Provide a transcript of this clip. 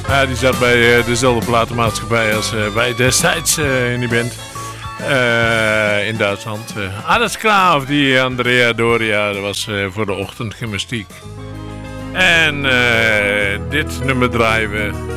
Die zat bij dezelfde platenmaatschappij als wij destijds in die band. In Duitsland. Alles klaar, of die Andrea Doria, dat was voor de ochtendgymnastiek. En dit nummer draaien we